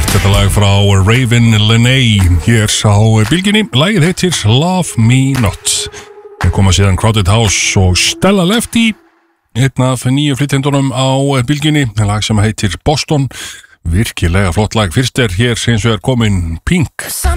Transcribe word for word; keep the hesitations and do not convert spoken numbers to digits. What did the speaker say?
Þetta lag frá Raven Lenae hér á Bylgjunni. Lagið heitir Love Me Not. Það koma síðan Crowded House og Stella Lefty, einn af nýju flytjendunum á Bylgjunni. Lag sem heitir Boston. Virkilega flott lag. Fyrst er hér eins og er komin Pink.